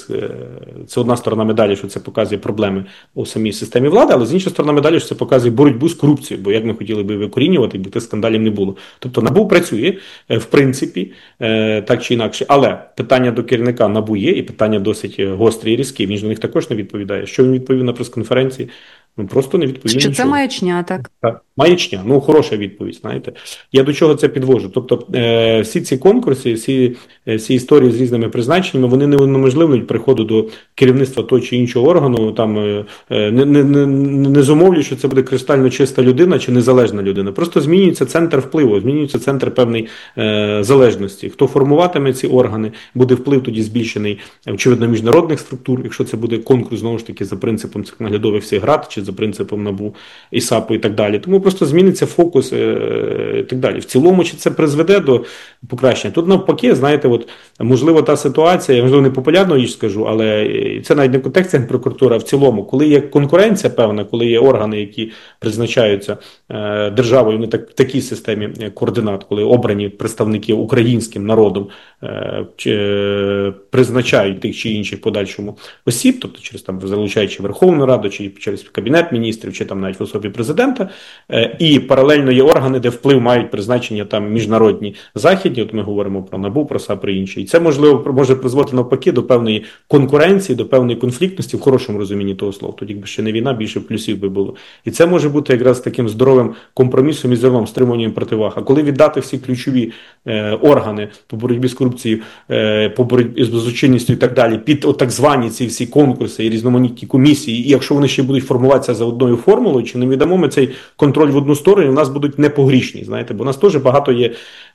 це одна сторона медалі, що це показує проблеми у самій системі влади, але з іншої сторони медалі, що це показує боротьбу з корупцією, бо як ми хотіли би викорінювати, бо тих скандалів не було. Тобто НАБУ працює, в принципі, так чи інакше, але питання до керівника НАБУ є, і питання досить гострі і різкі, він ж на них також не відповідає. Що він відповів на прес-конференції? Ну, просто не відповів Що нічого. це маячня, так? Так, маячня, ну, хороша відповідь, знаєте. Я до чого це підвожу? Тобто, е, всі ці конкурси, всі, всі історії з різними призначеннями, вони не унеможливлюють приходу до керівництва того чи іншого органу, там, е, не, не, не, не зумовлюють, що це буде кристально чиста людина чи незалежна людина. Просто змінюється центр впливу, змінюється центр певної е, залежності. Хто формуватиме ці органи, буде вплив тоді збільшений, очевидно, міжнародних структур, якщо це буде конкурс, знову ж таки, за принципом цих наглядових всіх рад, чи за принципом НАБУ, ІСАПу і так далі. Тому просто зміниться фокус е, і так далі. В цілому, чи це призведе до покращення? Тут навпаки, знаєте, от, можливо, та ситуація, я, можливо, не популярну річ скажу, але це навіть не в контексті Генпрокуратури, а в цілому, коли є конкуренція певна, коли є органи, які призначаються е, державою, не так, в такій системі координат, коли обрані представники українським народом е, чи, е, призначають тих чи інших подальшому осіб, тобто через там залучаючи Верховну Раду, чи через Кабінет міністрів, чи там навіть в особі президента, е, і паралельно є органи, де вплив мають призначення там міжнародні західні, от ми говоримо про НАБУ, про САП, про інші. І це, можливо, може призводити навпаки до певної конкуренції, до певної конфліктності, в хорошому розумінні того слова. Тоді, якби ще не війна, більше плюсів би було. І це може бути якраз таким здоровим компромісом і зерном, стримуванням противаг. А коли віддати всі ключові е, органи по боротьбі з корупцією, е, по боротьбі з злочинністю і так далі, під от так звані ці всі конкурси і різноманітні комісії, і якщо вони ще будуть формуватися за одною формулою, чи не віддамо ми цей контроль в одну сторону, у нас будуть непогрішні, знаєте, бо у нас теж багато є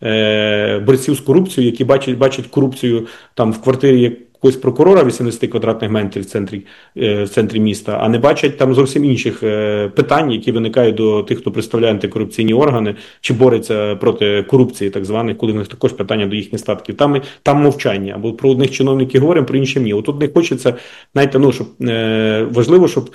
е, борців з корупцією, які бачать, бачать корупцію там в квартирі якогось прокурора вісімдесят квадратних метрів в центрі, е, в центрі міста, а не бачать там зовсім інших е, питань, які виникають до тих, хто представляє антикорупційні органи, чи бореться проти корупції, так званих, коли в них також питання до їхніх статків. Там, там мовчання, або про одних чиновників говоримо, про інших ні. Отут не хочеться, знаєте, ну, щоб, е, важливо, щоб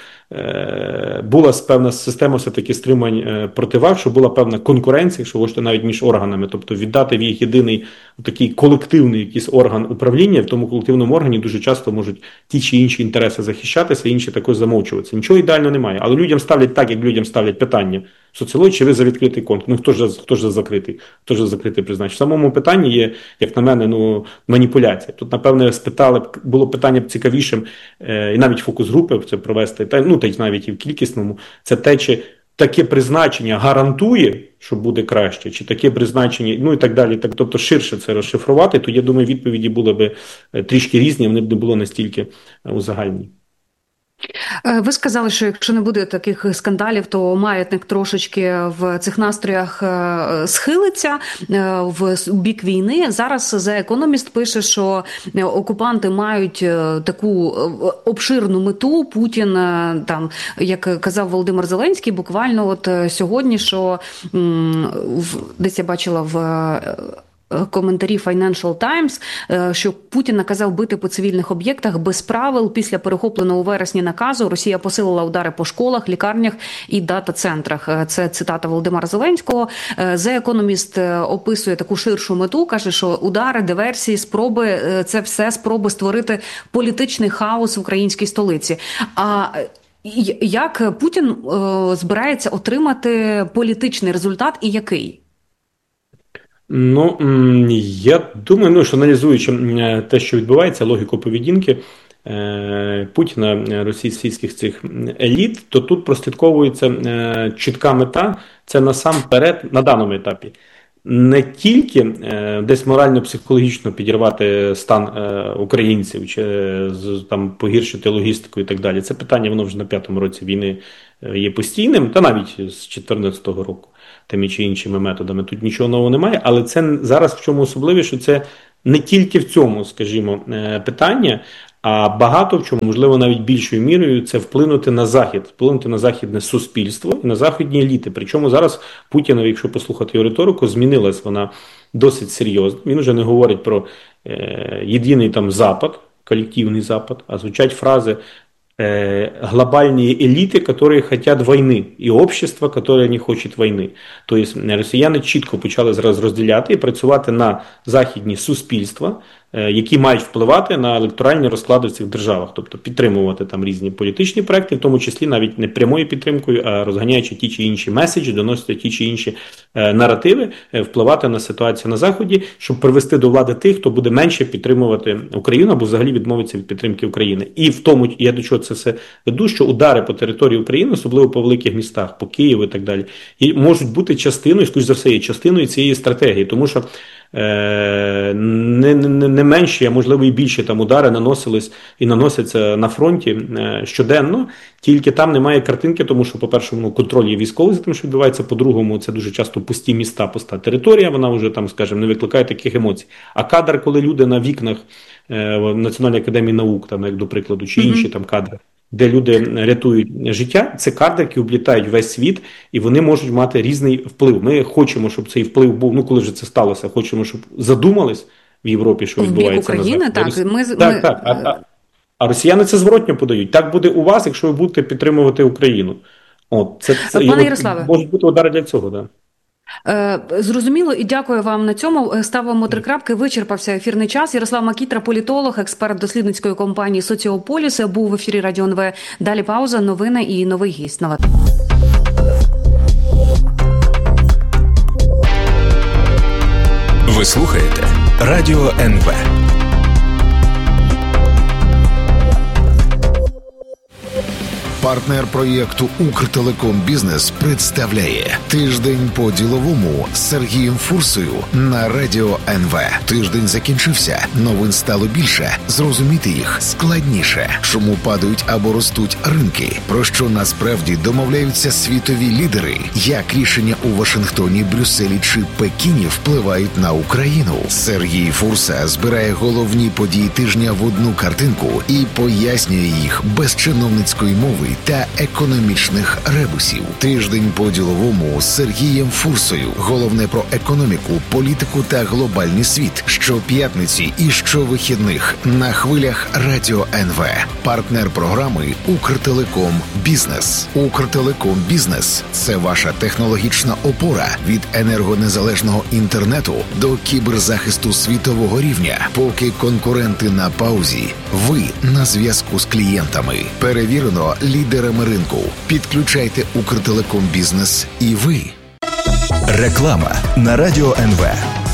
е, була певна система все-таки стримань е, противаг, щоб була певна конкуренція, що можете навіть між органами, тобто віддати в їх єдиний такий колективний якийсь орган управління, в тому колективному органі дуже часто можуть ті чи інші інтереси захищатися, інші також замовчуватися. Нічого ідеально немає, але людям ставлять так, як людям ставлять питання. Соціології, чи ви за відкритий конкурс? Ну, хто ж, хто ж за закритий? Хто ж за закритий призначення? В самому питанні є, як на мене, ну, маніпуляція. Тут, напевне, спитали, було питання цікавішим, е, і навіть фокус-групи це провести, та, ну, та й навіть і в кількісному, це те, чи таке призначення гарантує, що буде краще, чи таке призначення, ну і так далі, так, тобто ширше це розшифрувати, то, я думаю, відповіді були б трішки різні, вони б не було настільки узагальнені. Ви сказали, що якщо не буде таких скандалів, то маятник трошечки в цих настроях схилиться в бік війни. Зараз The Economist пише, що окупанти мають таку обширну мету. Путін, там, як казав Володимир Зеленський, буквально от сьогодні, що десь я бачила в коментарі Financial Times, що Путін наказав бити по цивільних об'єктах без правил. Після перехопленого у вересні наказу Росія посилила удари по школах, лікарнях і дата-центрах. Це цитата Володимира Зеленського. The Economist описує таку ширшу мету, каже, що удари, диверсії, спроби – це все спроби створити політичний хаос в українській столиці. А Як Путін е, збирається отримати політичний результат і який? Ну, я думаю, ну, що аналізуючи те, що відбувається, логіку поведінки Путіна, російських цих еліт, то тут прослідковується чітка мета, це насамперед на даному етапі. Не тільки е, десь морально-психологічно підірвати стан е, українців, чи е, там погіршити логістику і так далі. Це питання, воно вже на п'ятому році війни е, є постійним, та навіть з дві тисячі чотирнадцятого року, тими чи іншими методами. Тут нічого нового немає, але це зараз в чому особливіше, що це не тільки в цьому, скажімо, е, питання, а багато в чому, можливо, навіть більшою мірою, це вплинути на Захід, вплинути на західне суспільство і на західні еліти. Причому зараз Путіна, якщо послухати його риторику, змінилась вона досить серйозно. Він вже не говорить про е, єдиний там Запад, колективний Запад, а звучать фрази э, глобальные элиты, которые хотят війни, і общество, яке не хоче війни. Тобто росіяни чітко почали зараз розділяти і працювати на західні суспільства, які мають впливати на електоральні розклади в цих державах, тобто підтримувати там різні політичні проекти, в тому числі навіть не прямою підтримкою, а розганяючи ті чи інші меседжі, доносити ті чи інші е, наративи, е, впливати на ситуацію на Заході, щоб привести до влади тих, хто буде менше підтримувати Україну або взагалі відмовитися від підтримки України. І в тому, я до чого це все веду, що удари по території України, особливо по великих містах, по Києву і так далі, і можуть бути частиною, скоріш за все, є частиною цієї стратегії, тому що Не, не, не менші, а можливо і більші там удари наносились і наносяться на фронті щоденно, тільки там немає картинки, тому що, по-перше, ну, контроль є військовий за тим, що відбувається, по-другому, це дуже часто пусті міста, пуста територія, вона вже там, скажімо, не викликає таких емоцій. А кадр, коли люди на вікнах е, Національної академії наук, там, як до прикладу, чи інші mm-hmm. там кадри, де люди рятують життя, це кадри, які облітають весь світ, і вони можуть мати різний вплив. Ми хочемо, щоб цей вплив був, ну коли вже це сталося, хочемо, щоб задумались в Європі, що відбувається на Заході. Так, ми, так, ми... так. А, а, а росіяни це зворотньо подають. Так буде у вас, якщо ви будете підтримувати Україну. От, це, це, Пане Ярославе, можуть бути удари для цього, так. Да. Зрозуміло, і дякую вам на цьому. Ставимо три крапки, вичерпався ефірний час. Ярослав Макітра, політолог, експерт дослідницької компанії «Соціополіс», був в ефірі Радіо ен ве. Далі пауза, новини і новий гість. Ви слухаєте Радіо ен ве. Партнер проєкту «Укртелеком Бізнес» представляє «Тиждень по-діловому» з Сергієм Фурсою на Радіо ен ве. Тиждень закінчився, новин стало більше, зрозуміти їх складніше. Чому падають або ростуть ринки? Про що насправді домовляються світові лідери? Як рішення у Вашингтоні, Брюсселі чи Пекіні впливають на Україну? Сергій Фурса збирає головні події тижня в одну картинку і пояснює їх без чиновницької мови та економічних ребусів. Тиждень по-діловому з Сергієм Фурсою. Головне про економіку, політику та глобальний світ. Щоп'ятниці і щовихідних на хвилях Радіо ен ве. Партнер програми «Укртелеком Бізнес». «Укртелеком Бізнес» – це ваша технологічна опора від енергонезалежного інтернету до кіберзахисту світового рівня. Поки конкуренти на паузі, ви на зв'язку з клієнтами. Перевірено лідерами ринку. Підключайте «Укртелеком Бізнес» і ви. Реклама на Радіо ен ве.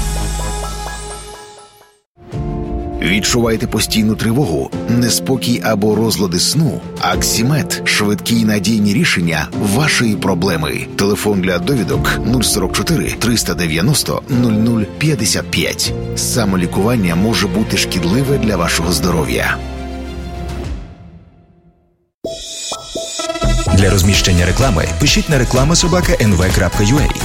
Відчуваєте постійну тривогу, неспокій або розлади сну? Аксімед – швидкі й надійні рішення вашої проблеми. Телефон для довідок нуль сорок чотири триста дев'яносто нуль нуль п'ятдесят п'ять. Самолікування може бути шкідливе для вашого здоров'я. Для розміщення реклами пишіть на реклама собака ен ве крапка ю а.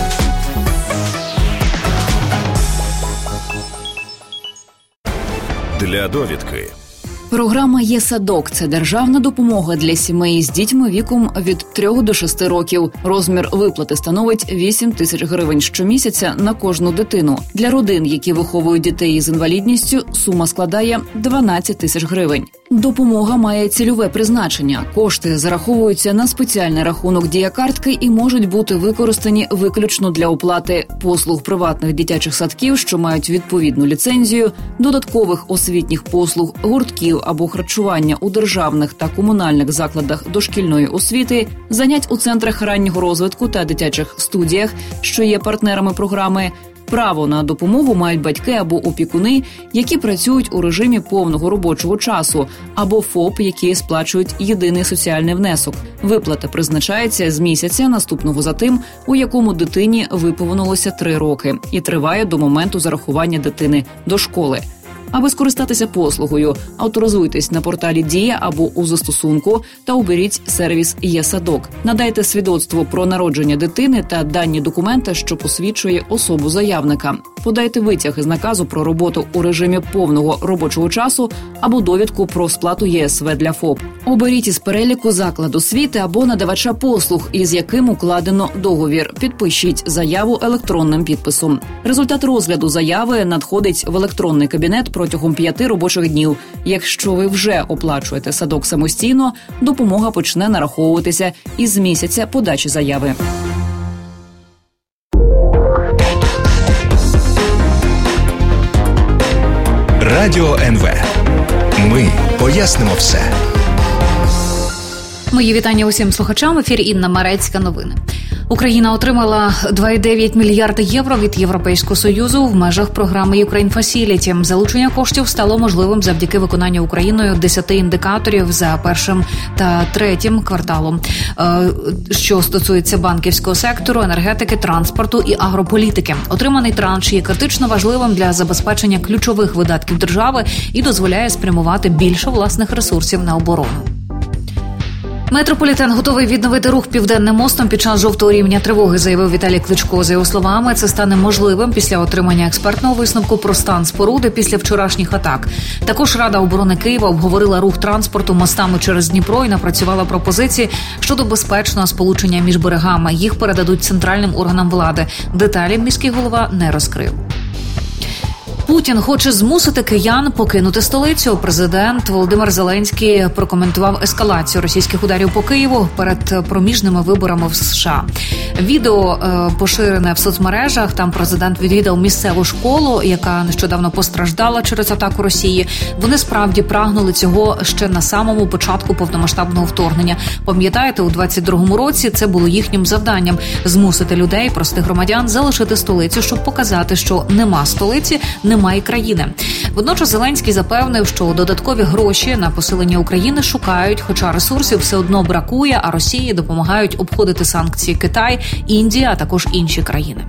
Для довідки. Програма «Є-садок» – це державна допомога для сімей з дітьми віком від трьох до шести років. Розмір виплати становить вісім тисяч гривень щомісяця на кожну дитину. Для родин, які виховують дітей із інвалідністю, сума складає дванадцять тисяч гривень. Допомога має цільове призначення. Кошти зараховуються на спеціальний рахунок дія-картки і можуть бути використані виключно для оплати послуг приватних дитячих садків, що мають відповідну ліцензію, додаткових освітніх послуг, гуртків або харчування у державних та комунальних закладах дошкільної освіти, занять у центрах раннього розвитку та дитячих студіях, що є партнерами програми. Право на допомогу мають батьки або опікуни, які працюють у режимі повного робочого часу, або ФОП, які сплачують єдиний соціальний внесок. Виплата призначається з місяця, наступного за тим, у якому дитині виповнилося три роки, і триває до моменту зарахування дитини до школи. Аби скористатися послугою, авторизуйтесь на порталі «Дія» або у застосунку та оберіть сервіс «Є-садок». Надайте свідоцтво про народження дитини та дані документа, що посвідчує особу заявника. Подайте витяг із наказу про роботу у режимі повного робочого часу або довідку про сплату ЄСВ для ФОП. Оберіть із переліку заклад освіти або надавача послуг, із яким укладено договір. Підпишіть заяву електронним підписом. Результат розгляду заяви надходить в електронний кабінет протягом п'яти робочих днів. Якщо ви вже оплачуєте садок самостійно, допомога почне нараховуватися із місяця подачі заяви. Радіо ен ве. Ми пояснимо все. Мої вітання усім слухачам. В ефірі Інна Марецька. Новини. Україна отримала два цілих дев'ять мільярди євро від Європейського Союзу в межах програми Ukraine Facility. Залучення коштів стало можливим завдяки виконанню Україною десяти індикаторів за першим та третім кварталом, що стосується банківського сектору, енергетики, транспорту і агрополітики. Отриманий транш є критично важливим для забезпечення ключових видатків держави і дозволяє спрямувати більше власних ресурсів на оборону. Метрополітен готовий відновити рух Південним мостом під час жовтого рівня тривоги, заявив Віталій Кличко. За його словами, це стане можливим після отримання експертного висновку про стан споруди після вчорашніх атак. Також Рада оборони Києва обговорила рух транспорту мостами через Дніпро і напрацювала пропозиції щодо безпечного сполучення між берегами. Їх передадуть центральним органам влади. Деталі міський голова не розкрив. Путін хоче змусити киян покинути столицю. Президент Володимир Зеленський прокоментував ескалацію російських ударів по Києву перед проміжними виборами в США. Відео е, поширене в соцмережах. Там президент відвідав місцеву школу, яка нещодавно постраждала через атаку Росії. Вони справді прагнули цього ще на самому початку повномасштабного вторгнення. Пам'ятаєте, у двадцять другому році це було їхнім завданням – змусити людей, простих громадян, залишити столицю, щоб показати, що нема столиці, немає країни. Водночас Зеленський запевнив, що додаткові гроші на посилення України шукають, хоча ресурсів все одно бракує, а Росії допомагають обходити санкції Китай, Індія, а також інші країни.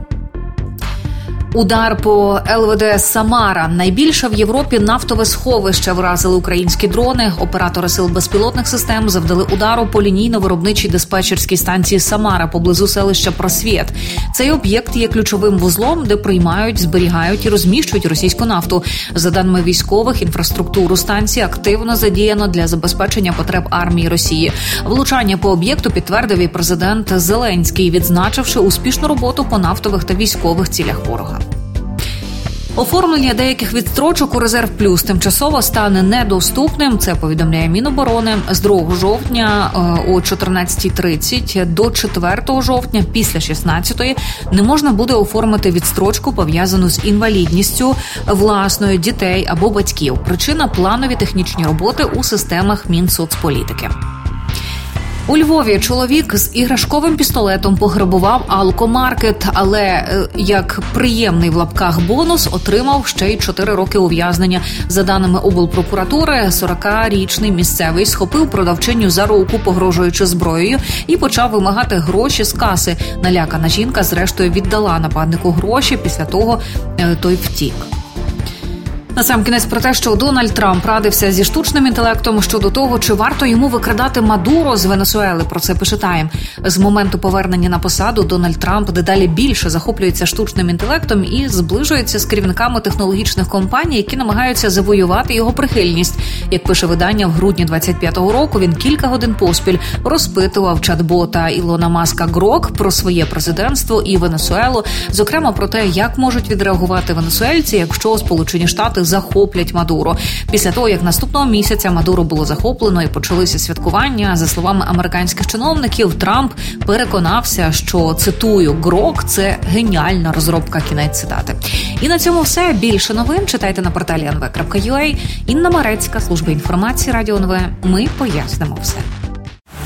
Удар по ел ве де «Самара». Найбільше в Європі нафтове сховище вразили українські дрони. Оператори сил безпілотних систем завдали удару по лінійно-виробничій диспетчерській станції «Самара» поблизу селища Просвєт. Цей об'єкт є ключовим вузлом, де приймають, зберігають і розміщують російську нафту. За даними військових, інфраструктуру станції активно задіяно для забезпечення потреб армії Росії. Влучання по об'єкту підтвердив і президент Зеленський, відзначивши успішну роботу по нафтових та військових цілях ворога. Оформлення деяких відстрочок у «Резерв Плюс» тимчасово стане недоступним. Це повідомляє Міноборони. З другого жовтня о чотирнадцятій тридцять до четвертого жовтня після шістнадцятої не можна буде оформити відстрочку, пов'язану з інвалідністю власною, дітей або батьків. Причина – планові технічні роботи у системах Мінсоцполітики. У Львові чоловік з іграшковим пістолетом пограбував алкомаркет, але як приємний в лапках бонус отримав ще й чотири роки ув'язнення. За даними облпрокуратури, сорокарічний місцевий схопив продавчиню за руку, погрожуючи зброєю, і почав вимагати гроші з каси. Налякана жінка зрештою віддала нападнику гроші, після того той втік. Насамкінець про те, що Дональд Трамп радився зі штучним інтелектом щодо того, чи варто йому викрадати Мадуро з Венесуели. Про це пише Тайм. З моменту повернення на посаду Дональд Трамп дедалі більше захоплюється штучним інтелектом і зближується з керівниками технологічних компаній, які намагаються завоювати його прихильність. Як пише видання, в грудні двадцять п'ятого року він кілька годин поспіль розпитував чат-бота Ілона Маска Грок про своє президентство і Венесуелу, зокрема про те, як можуть відреагувати венесуельці, якщо Сполучені Штати Штати захоплять Мадуро. Після того, як наступного місяця Мадуро було захоплено і почалися святкування, за словами американських чиновників, Трамп переконався, що, цитую, «Грок – це геніальна розробка», кінець цитати. І на цьому все. Більше новин читайте на порталі ен ве крапка ю а. Інна Марецька, служба інформації Радіо ен ве. Ми пояснимо все.